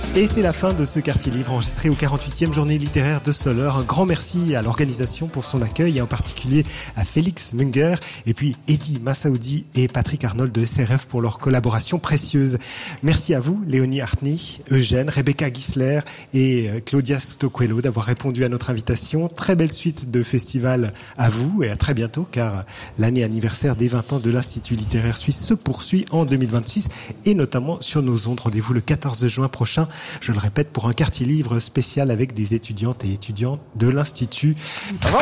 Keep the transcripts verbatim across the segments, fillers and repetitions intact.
Et c'est la fin de ce quartier livre enregistré au quarante-huitième journée littéraire de Soleure. Un grand merci à l'organisation pour son accueil et en particulier à Félix Munger et puis Eddy Massaoudi et Patrick Arnold de S R F pour leur collaboration précieuse. Merci à vous, Léonie Hartny, Eugène, Rebecca Gisler et Claudia Stoquelo d'avoir répondu à notre invitation. Très belle suite de festival à vous et à très bientôt car l'année anniversaire des vingt ans de l'Institut littéraire suisse se poursuit en deux mille vingt-six et notamment sur nos ondes. Rendez-vous le quatorze juin prochain. Je le répète, pour un quartier livre spécial avec des étudiantes et étudiants de l'Institut. Bravo!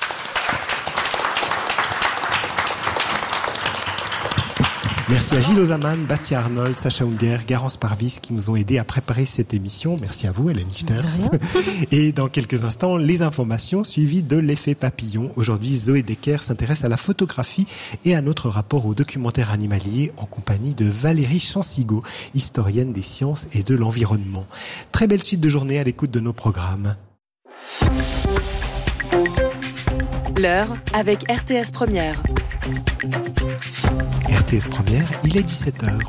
Merci à Gilles Ozaman, Bastien Arnold, Sacha Unger, Garance Parvis qui nous ont aidés à préparer cette émission. Merci à vous, Hélène Lichters. Et dans quelques instants, les informations suivies de l'effet papillon. Aujourd'hui, Zoé Decker s'intéresse à la photographie et à notre rapport au documentaire animalier en compagnie de Valérie Chansigo, historienne des sciences et de l'environnement. Très belle suite de journée à l'écoute de nos programmes. L'heure avec R T S Première. R T S Première, il est dix-sept heures.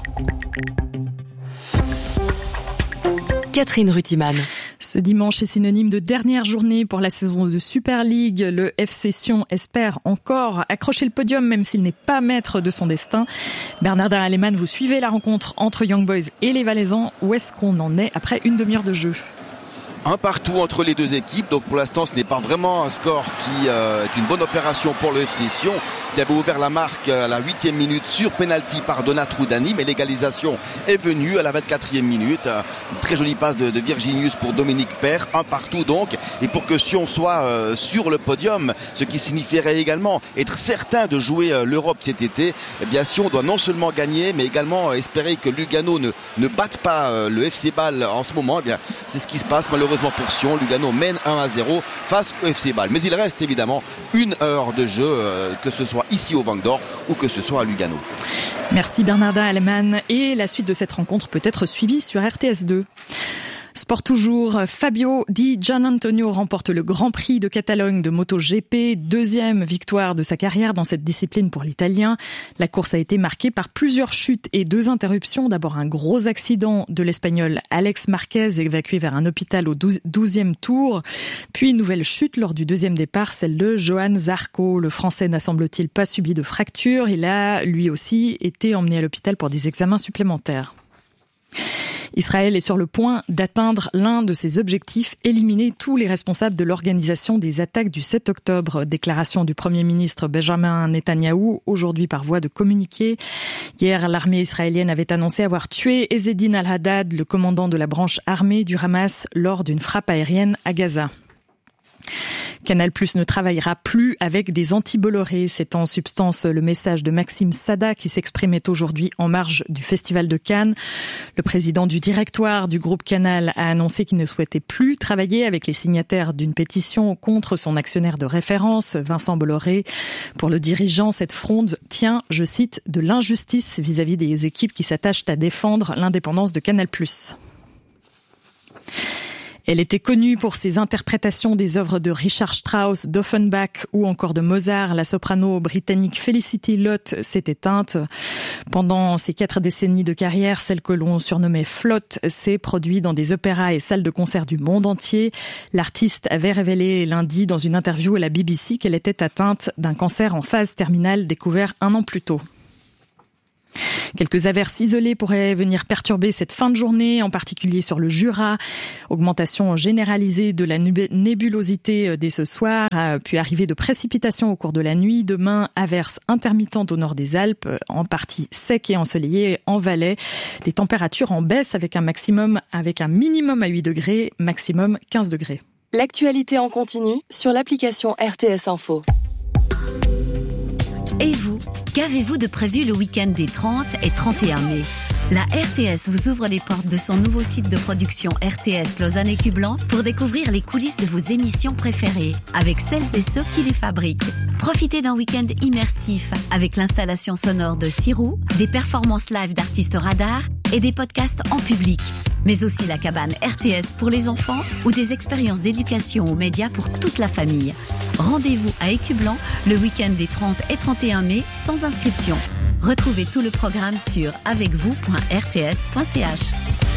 Catherine Rutiman. Ce dimanche est synonyme de dernière journée pour la saison de Super League. Le F C Sion espère encore accrocher le podium même s'il n'est pas maître de son destin. Bernardin Alemann, vous suivez la rencontre entre Young Boys et les Valaisans. Où est-ce qu'on en est après une demi-heure de jeu ? Un partout entre les deux équipes, donc pour l'instant ce n'est pas vraiment un score qui euh, est une bonne opération pour le F C Sion qui avait ouvert la marque à la huitième minute sur penalty par Donat Roudani, mais l'égalisation est venue à la vingt-quatrième minute. Une très jolie passe de, de Virginius pour Dominique Père, un partout donc, et pour que Sion soit euh, sur le podium, ce qui signifierait également être certain de jouer euh, l'Europe cet été, eh bien Sion doit non seulement gagner, mais également euh, espérer que Lugano ne, ne batte pas euh, le F C Bâle en ce moment. Eh bien, c'est ce qui se passe malheureusement pour Sion. Lugano mène un à zéro face au F C Bâle. Mais il reste évidemment une heure de jeu, euh, que ce soit ici au Vangdorf ou que ce soit à Lugano. Merci Bernardin Alemann. Et la suite de cette rencontre peut être suivie sur R T S deux. Sport toujours, Fabio Di Gianantonio remporte le Grand Prix de Catalogne de MotoGP, deuxième victoire de sa carrière dans cette discipline pour l'Italien. La course a été marquée par plusieurs chutes et deux interruptions. D'abord un gros accident de l'Espagnol Alex Marquez évacué vers un hôpital au douzième tour, puis une nouvelle chute lors du deuxième départ, celle de Johan Zarco. Le Français n'a semble-t-il pas subi de fracture. Il a lui aussi été emmené à l'hôpital pour des examens supplémentaires. Israël est sur le point d'atteindre l'un de ses objectifs, éliminer tous les responsables de l'organisation des attaques du sept octobre. Déclaration du Premier ministre Benjamin Netanyahou, aujourd'hui par voie de communiqué. Hier, l'armée israélienne avait annoncé avoir tué Ezzedine Al-Haddad, le commandant de la branche armée du Hamas, lors d'une frappe aérienne à Gaza. Canal+ ne travaillera plus avec des anti-Bolloré. C'est en substance le message de Maxime Sada qui s'exprimait aujourd'hui en marge du Festival de Cannes. Le président du directoire du groupe Canal a annoncé qu'il ne souhaitait plus travailler avec les signataires d'une pétition contre son actionnaire de référence, Vincent Bolloré. Pour le dirigeant, cette fronde tient, je cite, de l'injustice vis-à-vis des équipes qui s'attachent à défendre l'indépendance de Canal+. Elle était connue pour ses interprétations des œuvres de Richard Strauss, d'Offenbach ou encore de Mozart. La soprano britannique Felicity Lott s'est éteinte. Pendant ses quatre décennies de carrière, celle que l'on surnommait Flotte s'est produite dans des opéras et salles de concert du monde entier. L'artiste avait révélé lundi dans une interview à la B B C qu'elle était atteinte d'un cancer en phase terminale découvert un an plus tôt. Quelques averses isolées pourraient venir perturber cette fin de journée, en particulier sur le Jura. Augmentation généralisée de la nébulosité dès ce soir, puis arrivée de précipitations au cours de la nuit. Demain, averses intermittentes au nord des Alpes, en partie sec et ensoleillé en Valais. Des températures en baisse avec un maximum, avec un minimum à huit degrés, maximum quinze degrés. L'actualité en continu sur l'application R T S Info. Et vous, qu'avez-vous de prévu le week-end des trente et trente et un mai ? La R T S vous ouvre les portes de son nouveau site de production R T S Lausanne et Cublan pour découvrir les coulisses de vos émissions préférées avec celles et ceux qui les fabriquent. Profitez d'un week-end immersif avec l'installation sonore de Sirou, des performances live d'artistes radars et des podcasts en public. Mais aussi la cabane R T S pour les enfants ou des expériences d'éducation aux médias pour toute la famille. Rendez-vous à Écublan le week-end des trente et trente et un mai sans inscription. Retrouvez tout le programme sur avec vous point r t s point c h.